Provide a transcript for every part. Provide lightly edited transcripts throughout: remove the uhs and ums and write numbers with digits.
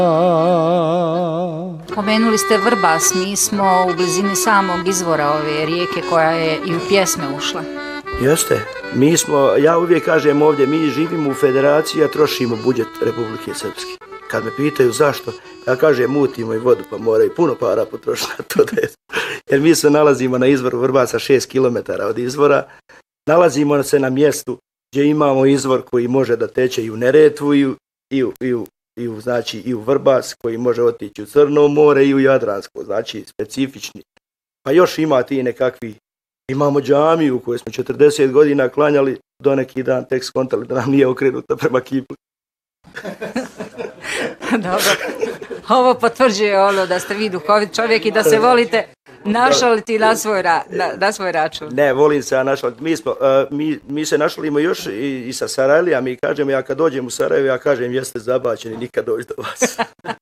Pomenuli ste Vrbas, mi smo u blizini samog izvora ove rijeke koja je i u pjesme ušla. Jeste, ja uvijek kažem ovdje, mi živimo u federaciji, a trošimo budžet Republike Srpske. Kad me pitaju zašto, ja kažem mutimo i vodu, pa moraju puno para potrošiti na to. Jer mi se nalazimo na izvoru Vrbasa 6 km od izvora, nalazimo se na mjestu gdje imamo izvor koji može da teče i u Neretvu i u Vrbas, koji može otići u Crno more i u Jadransko, znači specifični. Pa još ima ti nekakvi, imamo džamiju u kojoj smo 40 godina klanjali, do neki dan tek skontali da nam nije okrenuta prema kibli. Dobro, ovo potvrđuje ono da ste vi duhovit čovjek i da se volite našaliti na svoj račun. Ne, volim se ja našaliti. Mi se našalimo još i sa Sarajlijama i kažem, ja kad dođem u Sarajevo, ja kažem jeste zabačeni, nikad dođi do vas.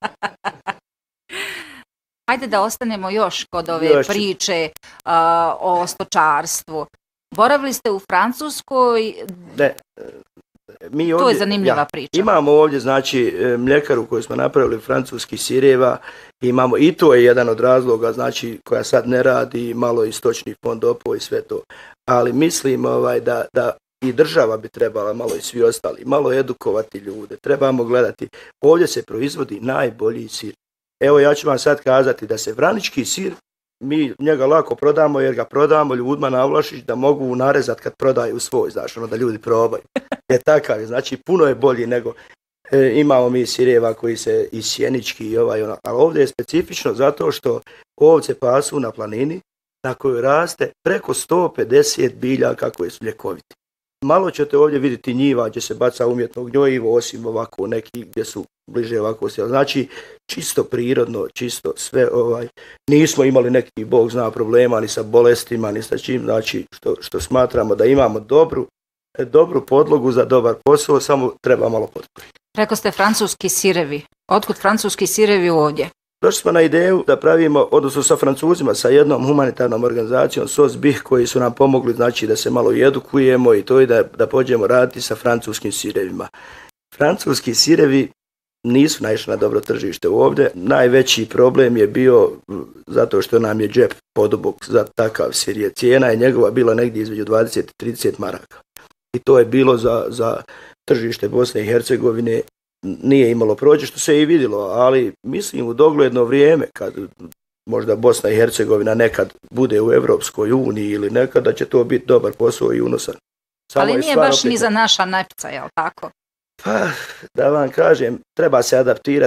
Hajde da ostanemo još kod ove priče o stočarstvu. Boravili ste u Francuskoj? Ne. To je zanimljiva priča. Imamo ovdje, znači, mljekaru koju smo napravili francuskih sireva, imamo, i to je jedan od razloga, znači, koja sad ne radi, malo i stočni fond opao i sve to. Ali mislim da i država bi trebala, malo i svi ostali, malo edukovati ljude. Trebamo gledati, ovdje se proizvodi najbolji sir. Evo, ja ću vam sad kazati da se vranički sir, mi njega lako prodamo jer ga prodamo ljudima na Vlašić da mogu narezati kad prodaju svoj, znači da ljudi probaju. Je takav, znači puno je bolji nego imamo mi sireva koji se i sjenički i ali ovdje je specifično zato što ovce pasu na planini na kojoj raste preko 150 biljaka koje su ljekoviti. Malo ćete ovdje vidjeti njiva gdje se baca umjetno gnojivo, osim ovako neki gdje su bliže ovako sve. Znači, čisto prirodno, čisto sve, nismo imali neki, Bog zna, problema ni sa bolestima, ni sa čim, znači, što smatramo da imamo dobru podlogu za dobar posao, samo treba malo potpore. Rekao ste francuski sirevi. Otkud francuski sirevi ovdje? Došli smo na ideju da pravimo, odnosno sa Francuzima, sa jednom humanitarnom organizacijom SOS-BIH koji su nam pomogli, znači da se malo edukujemo i to je da pođemo raditi sa francuskim sirevima. Francuski sirevi nisu naišli na dobro tržište ovdje. Najveći problem je bio zato što nam je džep podubok za takav sir. Cijena je njegova bila negdje između 20 i 30 maraka. I to je bilo za tržište Bosne i Hercegovine, nije imalo prođe, što se i vidjelo, ali mislim u dogledno vrijeme kad možda Bosna i Hercegovina nekad bude u Europskoj uniji ili nekad da će to biti dobar posao i unosan. Ali nije baš ni za naša nepca, jel tako? Pa, da vam kažem, treba se adaptirati.